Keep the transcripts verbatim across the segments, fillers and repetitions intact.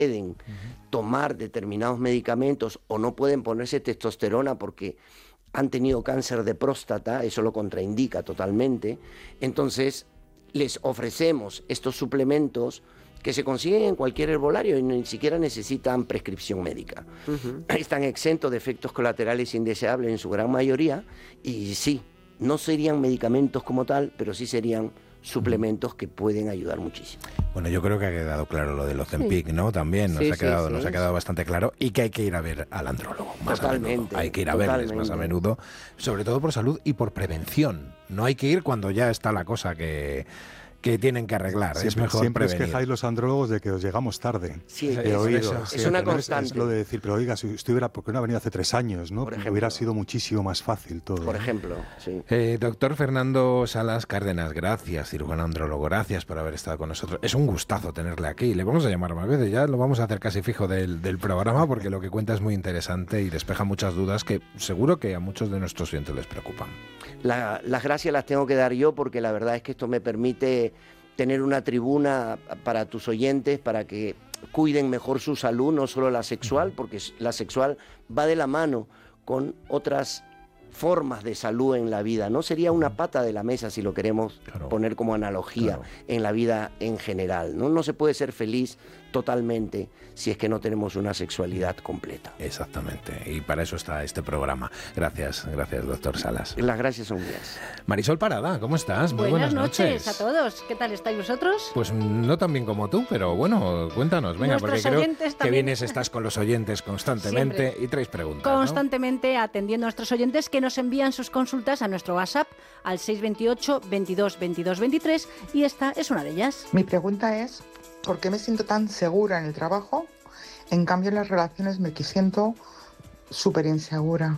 pueden uh-huh. tomar determinados medicamentos o no pueden ponerse testosterona porque han tenido cáncer de próstata, eso lo contraindica totalmente, entonces les ofrecemos estos suplementos que se consiguen en cualquier herbolario y ni siquiera necesitan prescripción médica. Uh-huh. Están exentos de efectos colaterales indeseables en su gran mayoría y sí, no serían medicamentos como tal, pero sí serían suplementos que pueden ayudar muchísimo. Bueno, yo creo que ha quedado claro lo del Ozempic, sí. ¿no? También nos, sí, ha quedado, sí, sí. nos ha quedado bastante claro y que hay que ir a ver al andrólogo más totalmente, a menudo. Hay que ir a totalmente. verles más a menudo, sobre todo por salud y por prevención. No hay que ir cuando ya está la cosa que... que tienen que arreglar, siempre, es mejor siempre prevenir. Os quejáis los andrólogos de que os llegamos tarde. Sí, he oído, eso, sí, es una no constante. Es, es lo de decir, pero oiga, si usted hubiera, ¿por qué no ha venido hace tres años? ¿no? Por ejemplo, hubiera sido muchísimo más fácil todo. Por ejemplo, sí. Eh, doctor Fernando Salas Cárdenas, gracias, cirujano andrólogo, gracias por haber estado con nosotros. Es un gustazo tenerle aquí, le vamos a llamar más veces, ya lo vamos a hacer casi fijo del, del programa porque lo que cuenta es muy interesante y despeja muchas dudas que seguro que a muchos de nuestros oyentes les preocupan. La, las gracias las tengo que dar yo porque la verdad es que esto me permite tener una tribuna para tus oyentes, para que cuiden mejor su salud, no solo la sexual, porque la sexual va de la mano con otras formas de salud en la vida, no sería una pata de la mesa si lo queremos claro. poner como analogía claro. en la vida en general, ¿no? No se puede ser feliz totalmente si es que no tenemos una sexualidad completa. Exactamente, y para eso está este programa. Gracias, gracias doctor Salas. Las gracias son mías. Marisol Parada, ¿cómo estás? Muy buenas, buenas noches. noches a todos. ¿Qué tal estáis vosotros? Pues no tan bien como tú, pero bueno, cuéntanos, venga, Nuestros porque creo oyentes que también. vienes, estás con los oyentes constantemente Siempre. y traes preguntas. Constantemente ¿no? atendiendo a nuestros oyentes que nos envían sus consultas a nuestro WhatsApp al seis dos ocho, veintidós, veintidós, veintitrés y esta es una de ellas. Mi pregunta es, ¿por qué me siento tan segura en el trabajo? En cambio en las relaciones me siento súper insegura.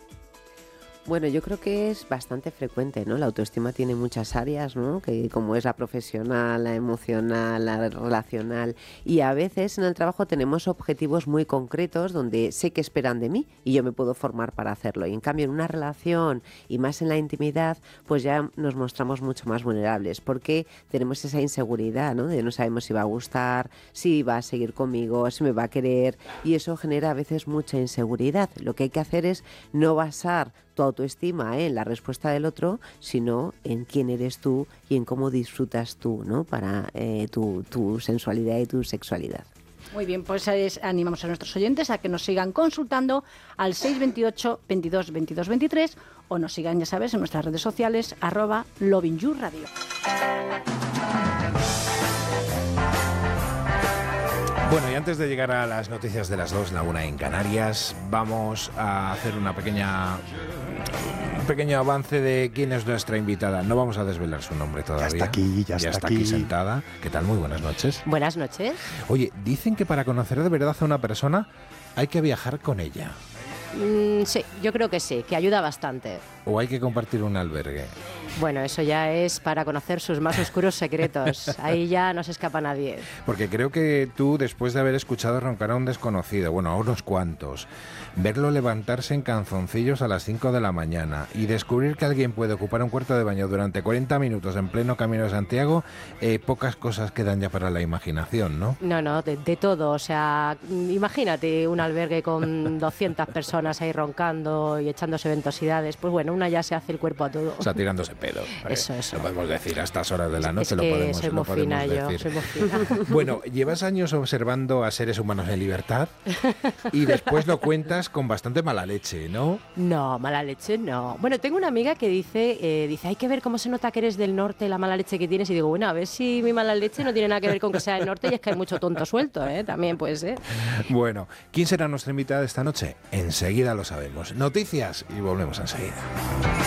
Bueno, yo creo que es bastante frecuente, ¿no? La autoestima tiene muchas áreas, ¿no? Que como es la profesional, la emocional, la relacional, y a veces en el trabajo tenemos objetivos muy concretos donde sé que esperan de mí y yo me puedo formar para hacerlo. Y en cambio en una relación y más en la intimidad, pues ya nos mostramos mucho más vulnerables porque tenemos esa inseguridad, ¿no? De no sabemos si va a gustar, si va a seguir conmigo, si me va a querer, y eso genera a veces mucha inseguridad. Lo que hay que hacer es no basar tu autoestima ¿eh? en la respuesta del otro, sino en quién eres tú y en cómo disfrutas tú, ¿no? Para eh, tu, tu sensualidad y tu sexualidad. Muy bien, pues es, animamos a nuestros oyentes a que nos sigan consultando al seis dos ocho, veintidós, veintidós, veintitrés o nos sigan, ya sabes, en nuestras redes sociales, arroba Loving You Radio. Bueno, y antes de llegar a las noticias de las dos, la una en Canarias, vamos a hacer una pequeña, un pequeño avance de quién es nuestra invitada. No vamos a desvelar su nombre todavía. Ya está aquí, ya, ya está, está aquí. aquí sentada. ¿Qué tal? Muy buenas noches. Buenas noches. Oye, dicen que para conocer de verdad a una persona hay que viajar con ella. Mm, sí, yo creo que sí, que ayuda bastante. ¿O hay que compartir un albergue? Bueno, eso ya es para conocer sus más oscuros secretos. Ahí ya no se escapa nadie. Porque creo que tú, después de haber escuchado roncar a un desconocido, bueno, a unos cuantos, verlo levantarse en calzoncillos a las cinco de la mañana y descubrir que alguien puede ocupar un cuarto de baño durante cuarenta minutos en pleno Camino de Santiago, eh, pocas cosas quedan ya para la imaginación, ¿no? No, no, de, de todo. O sea, imagínate un albergue con doscientas personas ahí roncando y echándose ventosidades. Pues bueno, una ya se hace el cuerpo a todo. O sea, tirándose pedo. Eso, eso. Lo podemos decir a estas horas de la noche, es que lo podemos, soy lo podemos mofina yo, decir. soy mofina. Bueno, llevas años observando a seres humanos en libertad y después lo cuentas con bastante mala leche, ¿no? No, mala leche no. Bueno, tengo una amiga que dice, eh, dice, hay que ver cómo se nota que eres del norte, la mala leche que tienes. Y digo, bueno, a ver si mi mala leche no tiene nada que ver con que sea del norte y es que hay mucho tonto suelto, ¿eh? También puede ser. Bueno, ¿quién será nuestra invitada esta noche? Enseguida lo sabemos. Noticias y volvemos enseguida.